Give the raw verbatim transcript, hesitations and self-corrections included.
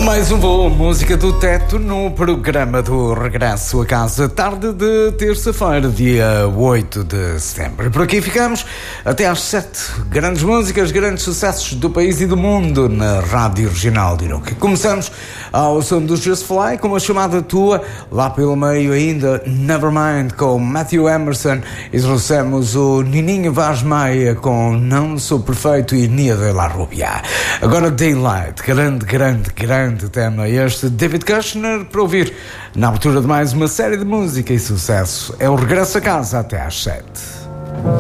Mais um voo, música do teto no programa do Regresso a Casa, tarde de terça-feira, dia oito de setembro. Por aqui ficamos até às sete. Grandes músicas, grandes sucessos do país e do mundo na Rádio Regional de Iroquim. Começamos ao som do Just Fly com uma chamada tua, lá pelo meio ainda Nevermind com Matthew Emerson, e trouxemos o Nininho Vaz Maia com Não Sou Perfeito e Nia de la Rubia. Agora Daylight, grande, grande, grande tema este, David Kushner, para ouvir na abertura de mais uma série de música e sucesso. É o Regresso a Casa até às sete.